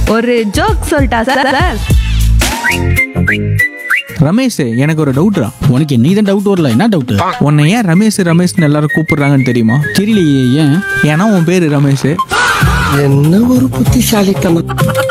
ஒரு ஜோக் சொல்லிட்டா sir sir? Ramesh, எனக்கு ஒரு டவுட்ரா. உனக்கு நீ தான் டவுட் வரல, என்ன டவுட்? உன்னை ஏன் ரமேஷ் ரமேஷ்னு எல்லாரும் கூப்பிடுறாங்கன்னு தெரியுமா? தெரியலையே, ஏன்? ஏன்னா உன் பேரு ரமேஷ். என்ன ஒரு புத்திசாலித்தனம்.